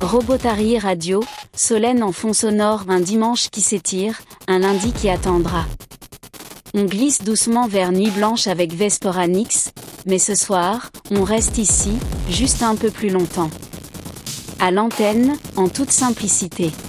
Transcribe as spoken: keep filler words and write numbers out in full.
Robotari Radio, Solène en fond sonore, un dimanche qui s'étire, un lundi qui attendra. On glisse doucement vers Nuit Blanche avec Vesporanix, mais ce soir, on reste ici, juste un peu plus longtemps. À l'antenne, en toute simplicité.